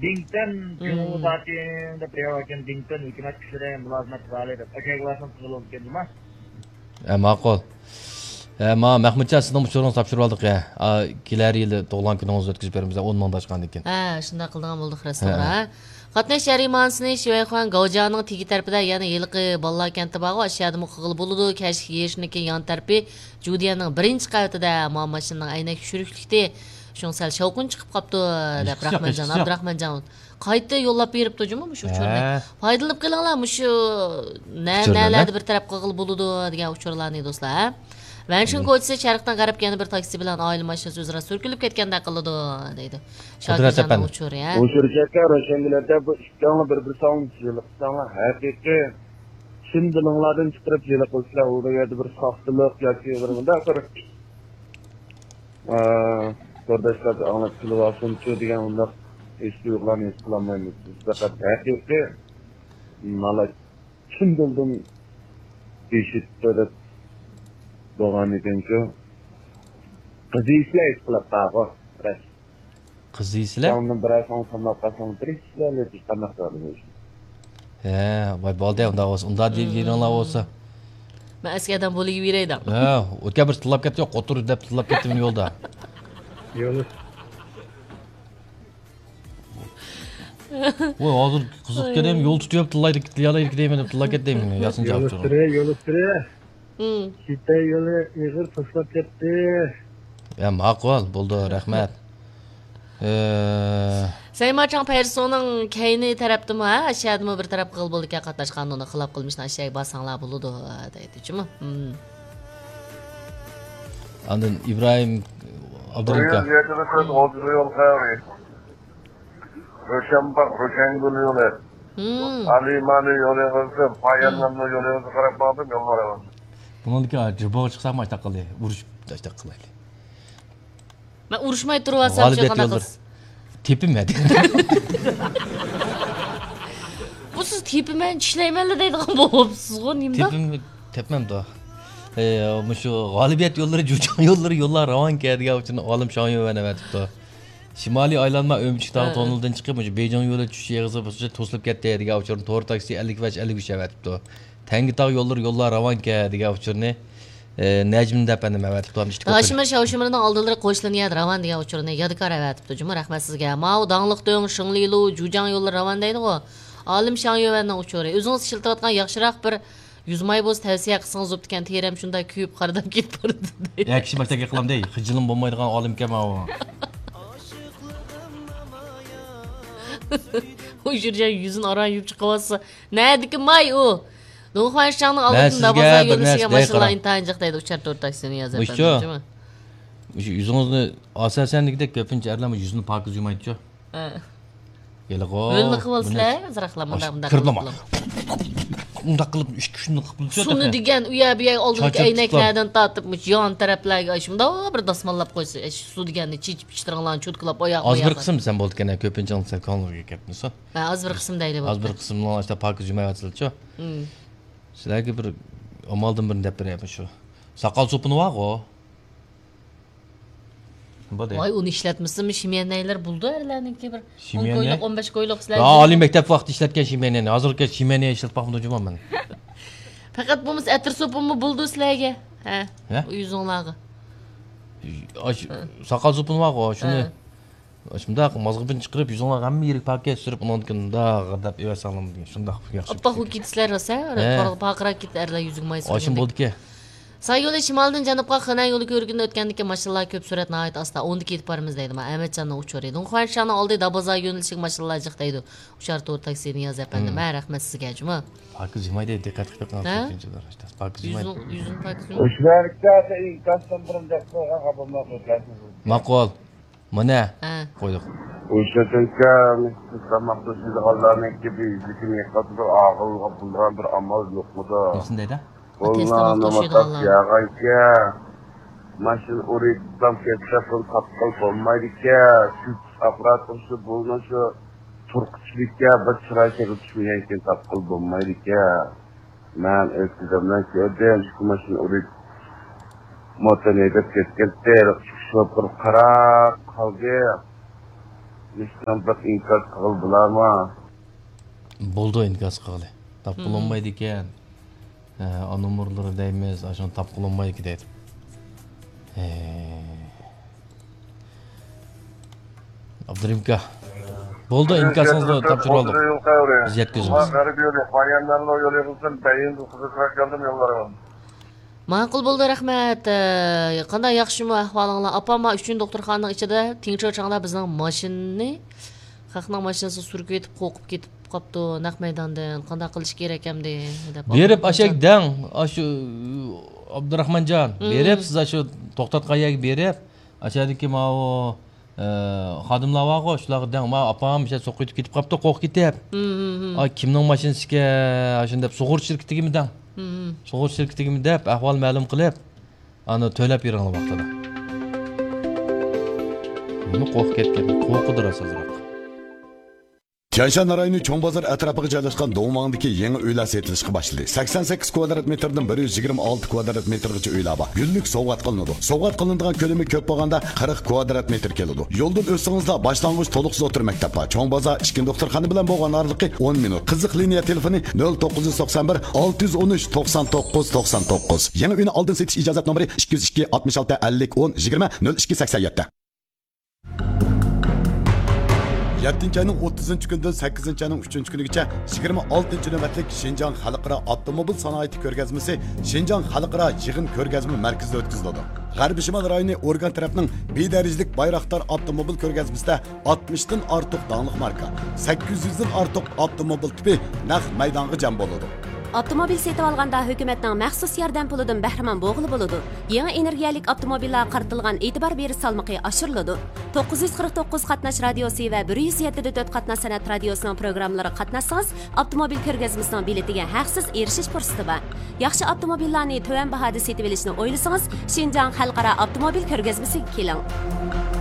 Dington Cumhurbaşkanı da Prevakin Dington hükümet kişilere mülazmet sağlaydı. Akaglasın kılılıp geldi mi? Ma'qul. Mahmudjon sizning uchuringizni topshirib oldik ya. Kelar yili tug'ilgan kuningizni o'tkazib beramiz. 10 ming tashqan ekan. Shunday qilgan bo'ldik restoran. Qatnash jarimasini Shivayxon Gavjaning tegi tarafida yana yilqi bolalar kenti bor. Ashadimi qig'il bo'ladi. Kashki yeshniki yon tarafi Judiyaning birinchi qavatida mashinaning aynak tushiriklikdi. Shun sal shavqin chiqib qopti deb Abdurahmonjon qayta yo'llab beribdi juma shu uchurni. Foydalanib qilinglar shu nalarda bir taraf qig'il bo'ladi degan uchurlarni do'stlar. Vanshin ko'chasi sharqdan g'arbga yana bir taksi bilan oila mashinasi o'zaro surkilib ketganda qiladi deydi. Shogirdjon uchur ya. O'shirjaka Roshangilarda bu ikkala bir savun yiliqsanlar haqiqiy chin dilinglardan chiqarib yili qilsalar u yerda bir soxtalik yoki bir bunday Kardeşler anlatılı vasıfçı diyen onlar istiyorlarını istilamayız. Fakat haqiqiy mala chin dildan eshittirib doğan edenki qizislar istilab qaba. Qizislar? Onun bir ayson sanab qasan trislar leti qanaqdir. Voy bolda unda olsa, unda deyilganlar olsa. Men askadan bo'lib yuraydim. O'tga bir tilab ketdi, yo'q, o'tir deb tilab ketdim yo'lda. Yo'l. Voy, hozir qiziqgan ham yo'l tutib tillaydi, deyman deb tilab ketdim. Yasin javob berdi. Yo'l ustira. Şitay yo'li yig'ir tashlab ketdi. Ma'qul, bo'ldi, rahmat. Saymarchan personing kayni tarafdimi, ashadimi bir taraf qil bo'lgan qatnashgan uni xilop qilmishni ashaga basanglar bo'ladi deydi-chimi? Andın İbrahim Abdülhamid. Roşangul yolu. Ali Mali yolu olsa, Payanlanma yolu olsa qarab bağdım yollar var. Bununki acaba çıksam mı takıldı? Vuruş takılaydı. Ben uruşmay turvasam çıkana kız. Tipim mi? Bu siz tipim ben çişleymenle deydiğim boğupsuz o neyim da? Tipim tepmem da. Şu galibiyet yolları, Cucan yolları yollar ravan geldiği için alim şahı ve evet da. Şimali aylanma Ömçük Dağı tonuldan çıkıp Beycan yolu düşüye kızıp tosulup gitti diye uçurun. Tor taksi 50 evet da. Tengi Dağı yollar ravan geldiği uçurun. Necmin dependim evet tutmuştuk. Haşimir Şavşimir'in aldıları qo'shilini yad ravan degan uçurun yadikar evet Cuma rahmat sizga. Mao dağlıq döng Şınglilu Cucan yolları ravan deydi o. Alim şahı uçuru. O'zingiz shiltiratgan yaxshiroq bir Yüzmay boz tavsiya qilsangiz bo'ptikan teram shunday kuyib qaradab ketib bordi deydi. Ya kishi maktabga qilam dey, xijilim bo'lmaydigan olimga ma o. O yurjan yuzun aran yurib chiqyapsa, nadiki may o. Do'xanshani oldinda bozor yo'lishiga mashinalar intanjiq deydi, uchar to'rt taksini yozadi. O'sha yuzingizni asasanlikda ko'pincha erlar yuzini pokiz yumaydi-ku. Yelg'o. Bo'lni qilsizlar, zaraqlamada bunda. Unda qilib ish kuchni qilib suni degan uya bu yer oldidagi aynaklardan tortibmiş yon taraflarga shunda bir dasmollab qo'ysa suv deganni chechib ichtiranglarni cho'tkalab oyoq az bir qism sen bo'ldikana ko'pincha sen konlga ketmisan az bir qism deyli az bir qismni işte pokiz yumayotsilchi sizlarga bir amaldan birini deb beryapman shu soqol sopini bor-ku voy uni ishlatmisizmi shimenaylar buldi erlarniki bir 10 ko'yliq 15 ko'yliq sizlar oliy maktab vaqti ishlatgan shimenayni hozirgi shimenay ishlatmoqni jumaman faqat bo'lmasa atir sopimni buldi sizlarga ha yuzinglarga soqol sopini bor-ku shuni shundoq mozg'ibini chiqarib yuzinglarga hamma yirik paket surib undan dab evasanlar shundoq yaxshi oppoq ketishlar rosa paqirab ketdi erlar yuzing maysa oshim bo'ldi-ku Say yo'li shimoldan janubga Xanan yo'li ko'rganda o'tgandagi mashinalar ko'p surat nihoyat asta 10 ketib boramiz deydi. Men Ahmadjonning uchirdi. Xonshani oldi Daboza yo'nalishga mashinalar jiq deydi. Uchar to'rt taksini yoz efendim. Men rahmat sizga juma. Pakiz jimaydi diqqat qilib qolganlar. Pakiz jimaydi. Yuzun pakiz. O'shlarga kastam birinda qo'ygan xabarlar qo'yasiz. Maqol. Mana qo'ydik. O'shaga sistemasiz Allohning gibi bizlikni qatib aqlga bulgan bir amal yo'qmidi? Shundayda? Vallahi namatak yağayken maşın oraya tutam ketçapın katkal olmaydıkken süt aparatımsı bulunuşu Turkçılıkken bir çırayca rütüşmeyenken katkal olmaydıkken ben eskidemden gördüm şu maşın oraya motorunu edip ketken der çıkışıp bir kara kaldı İstanbul inkaz kıldılar mı? Bo'ldi inkos qildi. Tap qilinmaydi ekan. Anomirlari deymiz, ashuni tap qilinmaydi deydi. Abdurim aka. Bo'ldi inkosingizni topshirib oldik. Biz yetkazamiz. Garip yolu, bayanlarla yolu yapılsın, beyin kızıkrak geldim yollara. Ma'qul bo'ldi, rahmat. Qanday yaxshimi ahvolinglar? Apama 3 doktorxonaning ichida tinchlik changlar bizning mashinani xalqning mashinasi surib ketib, qo'qib ketib qopti naq maydondan. Qanday qilish kerak ekamdi deb. Berib ashak dang, shu Abdurahmonjon, berib siz shu to'xtatqayaga berib, ashadiki mau xodimlar bor, shularga dang, ma apam o'sha so'qib ketib qopti, qo'qib ketib. Ay kimning mashinasiga shunda deb sug'urta shirkatigimi dang. Sug'urta shirkatigimi deb ahvol ma'lum qilib, ana to'lab beringlar vaqtida. Buni qo'qib ketgan, qo'qidir asosroq. Tianshan rayoni Cho'ng bozor atrofiga joylashgan Do'ngmangdagi yangi uylar setilishga boshladi. 88 kvadrat metrdan 126 kvadrat metrgacha uylar bor. Yillik sovg'at qilinadi. Sovg'at qilinadigan ko'lami ko'p bo'lganda 40 kvadrat metr keladi. Yo'ldan o'tsingizda boshlang'ich to'liq o'tir maktab bor. Cho'ng bozor 2 doktorxona bilan bo'lgan oraliqi 10 minut. Qiziq liniya telefoni 0991 613 99 99. Yangi uyni oldin setish ijozat nomeri 202 66 50 10 20 0287. 7 ayning 30 kunidan 8 ayning 3 kunigacha 26 navbatlik Şinjan Xalqaro avtomobil sanoati ko'rgazmasi Şinjan Xalqaro yig'in ko'rgazma markazida o'tkaziladi. G'arbiy Shimol rayoni organ tarafining bedarajlik Bayroqtar avtomobil ko'rgazmasida 60 dan ortiq danglik marka, 800 dan ortiq avtomobil tipi naq maydonga jam bo'ladi. Avtomobil setib olganda hukumatning maxsus yordam pulidan bahramand bo'lg'ili bo'ladi. Yangi energiyalik avtomobillar qaritilgan e'tibor berish salmoqi oshiriladi. 949 qatnash radiosi va 107.4 qatnash san'at radiosining programmalari qatnashsangiz, avtomobil ko'rgazmasining biletiga haqsiz erishish fursati bor. Yaxshi avtomobillarni to'van bahoda setib olishni o'ylasangiz, Şinjan Xalqaro avtomobil ko'rgazmasiga keling.